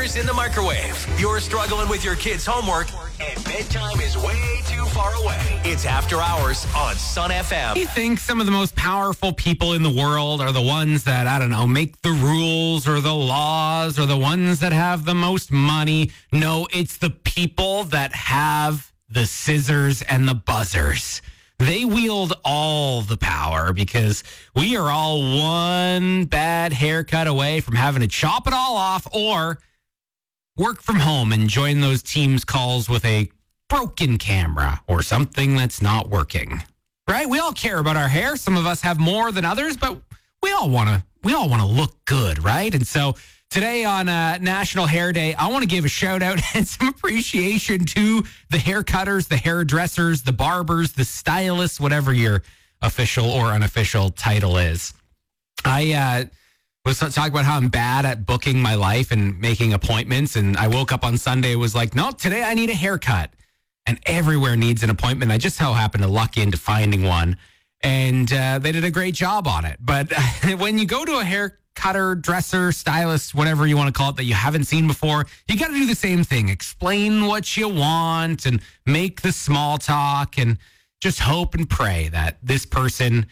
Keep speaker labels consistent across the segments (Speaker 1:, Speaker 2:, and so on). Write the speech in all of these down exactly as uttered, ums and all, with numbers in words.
Speaker 1: burgers in the microwave. You're struggling with your kids' homework, and bedtime is way too far away. It's After Hours on Sun F M.
Speaker 2: You think some of the most powerful people in the world are the ones that, I don't know, make the rules or the laws or the ones that have the most money? No, it's the people that have the scissors and the buzzers. They wield all the power because we are all one bad haircut away from having to chop it all off or work from home and join those Teams calls with a broken camera or something that's not working. Right? We all care about our hair. Some of us have more than others, but we all want to we all want to look good, right? And so today on uh, National Hair Day, I want to give a shout out and some appreciation to the hair cutters, the hairdressers, the barbers, the stylists, whatever your official or unofficial title is. I uh, was talking about how I'm bad at booking my life and making appointments. And I woke up on Sunday, was like, no, today I need a haircut. And everywhere needs an appointment. I just so happened to luck into finding one. And uh, they did a great job on it. But when you go to a hair cutter, dresser, stylist, whatever you want to call it, that you haven't seen before, you got to do the same thing. Explain what you want and make the small talk and just hope and pray that this person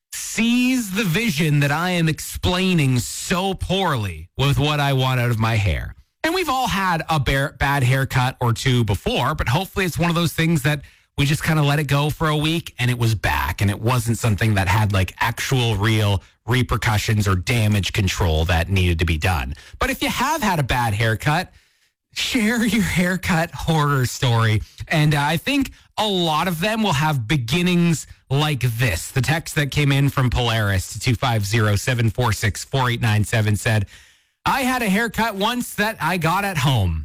Speaker 2: sees the vision that I am explaining so poorly with what I want out of my hair. And we've all had a bare, bad haircut or two before, but hopefully it's one of those things that we just kind of let it go for a week and it was back and it wasn't something that had like actual real repercussions or damage control that needed to be done. But if you have had a bad haircut, share your haircut horror story. And uh, I think a lot of them will have beginnings like this. The text that came in from Polaris to two five zero, seven four six, four eight nine seven said, I had a haircut once that I got at home.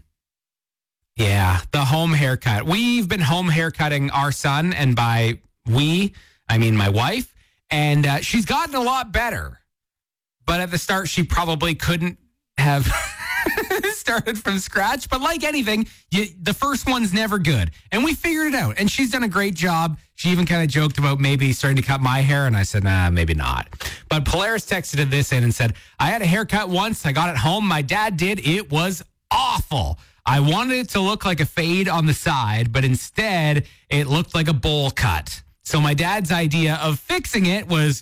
Speaker 2: Yeah, the home haircut. We've been home haircutting our son, and by we, I mean my wife, and uh, she's gotten a lot better. But at the start, she probably couldn't have started from scratch. But like anything, you, the first one's never good. And we figured it out, and she's done a great job. She even kind of joked about maybe starting to cut my hair, and I said, nah, maybe not. But Polaris texted this in and said, I had a haircut once. I got it home. My dad did. It was awful. I wanted it to look like a fade on the side, but instead it looked like a bowl cut. So my dad's idea of fixing it was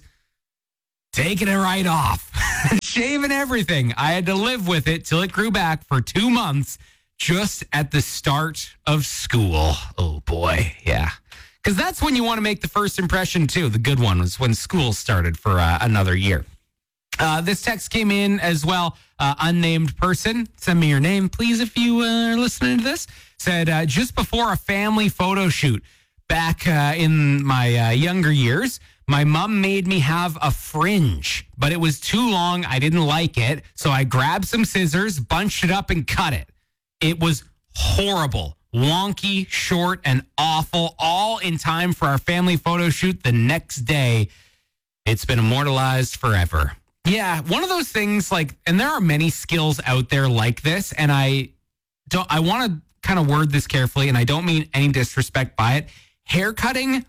Speaker 2: taking it right off, shaving everything. I had to live with it till it grew back for two months just at the start of school. Oh boy. Yeah. Because that's when you want to make the first impression too. The good one was when school started for uh, another year. Uh, this text came in as well. Uh, unnamed person, send me your name, please, if you uh, are listening to this. Said, uh, just before a family photo shoot back uh, in my uh, younger years, my mom made me have a fringe, but it was too long. I didn't like it. So I grabbed some scissors, bunched it up, and cut it. It was horrible, wonky, short, and awful, all in time for our family photo shoot the next day. It's been immortalized forever. Yeah, one of those things like, and there are many skills out there like this, and I don't, I want to kind of word this carefully, and I don't mean any disrespect by it. Haircutting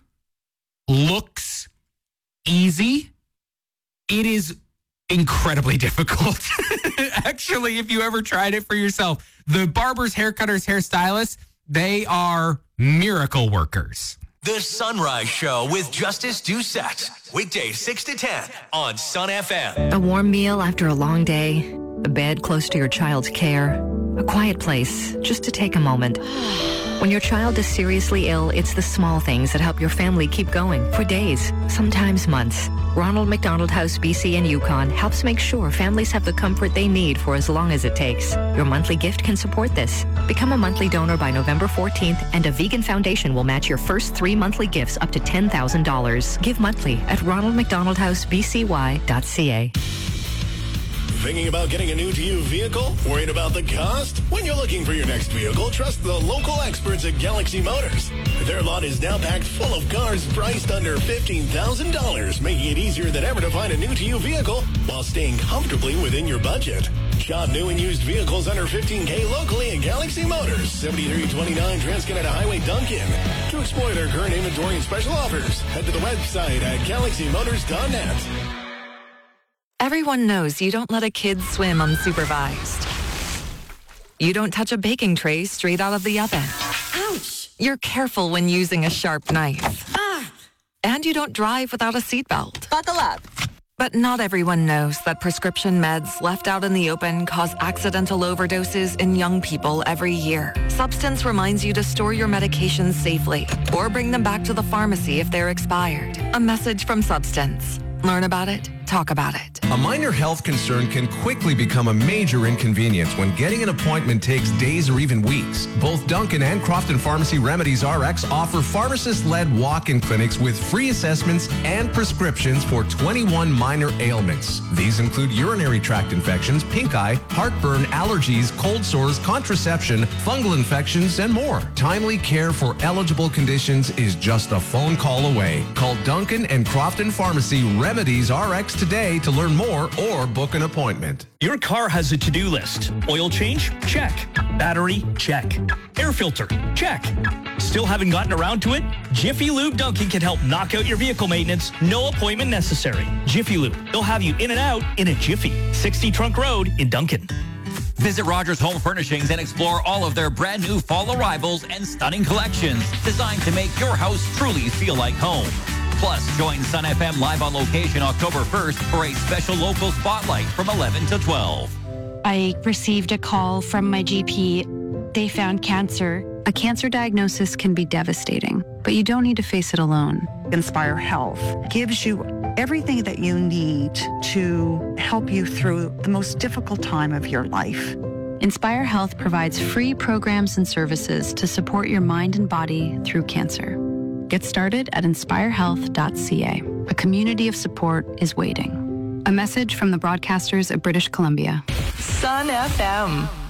Speaker 2: looks easy. It is incredibly difficult. Actually, if you ever tried it for yourself, the barbers, haircutters, hairstylists, they are miracle workers.
Speaker 1: The Sunrise Show with Justice Doucette. Weekdays six to ten on Sun F M.
Speaker 3: A warm meal after a long day, a bed close to your child's care, a quiet place just to take a moment. When your child is seriously ill, it's the small things that help your family keep going for days, sometimes months. Ronald McDonald House B C and Yukon helps make sure families have the comfort they need for as long as it takes. Your monthly gift can support this. Become a monthly donor by November fourteenth, and a vegan foundation will match your first three monthly gifts up to ten thousand dollars. Give monthly at ronald mcdonald house b c y dot c a.
Speaker 4: Thinking about getting a new to you vehicle? Worried about the cost? When you're looking for your next vehicle, trust the local experts at Galaxy Motors. Their lot is now packed full of cars priced under fifteen thousand dollars, making it easier than ever to find a new to you vehicle while staying comfortably within your budget. Shop new and used vehicles under fifteen K locally at Galaxy Motors, seventy-three twenty-nine Transcanada Highway, Duncan. To explore their current inventory and special offers, head to the website at galaxy motors dot net.
Speaker 5: Everyone knows you don't let a kid swim unsupervised.
Speaker 3: You don't touch a baking tray straight out of the oven.
Speaker 5: Ouch!
Speaker 3: You're careful when using a sharp knife.
Speaker 5: Ah!
Speaker 3: And you don't drive without a seatbelt.
Speaker 5: Buckle up.
Speaker 3: But not everyone knows that prescription meds left out in the open cause accidental overdoses in young people every year. Substance reminds you to store your medications safely or bring them back to the pharmacy if they're expired. A message from Substance. Learn about it. Talk about it.
Speaker 6: A minor health concern can quickly become a major inconvenience when getting an appointment takes days or even weeks. Both Duncan and Crofton Pharmacy Remedies R X offer pharmacist-led walk-in clinics with free assessments and prescriptions for twenty-one minor ailments. These include urinary tract infections, pink eye, heartburn, allergies, cold sores, contraception, fungal infections, and more. Timely care for eligible conditions is just a phone call away. Call Duncan and Crofton Pharmacy Remedies R X today to learn more or book an appointment.
Speaker 7: Your car has a to-do list. Oil change? Check. Battery? Check. Air filter? Check. Still haven't gotten around to it? Jiffy Lube Duncan can help knock out your vehicle maintenance. No appointment necessary. Jiffy Lube. They'll have you in and out in a jiffy. sixty Trunk Road in Duncan.
Speaker 8: Visit Rogers Home Furnishings and explore all of their brand new fall arrivals and stunning collections designed to make your house truly feel like home. Plus, join Sun F M live on location October first for a special local spotlight from eleven to twelve.
Speaker 9: I received a call from my G P. They found cancer.
Speaker 10: A cancer diagnosis can be devastating, but you don't need to face it alone.
Speaker 11: Inspire Health gives you everything that you need to help you through the most difficult time of your life.
Speaker 10: Inspire Health provides free programs and services to support your mind and body through cancer. Get started at inspire health dot c a. A community of support is waiting. A message from the broadcasters of British Columbia.
Speaker 3: Sun F M.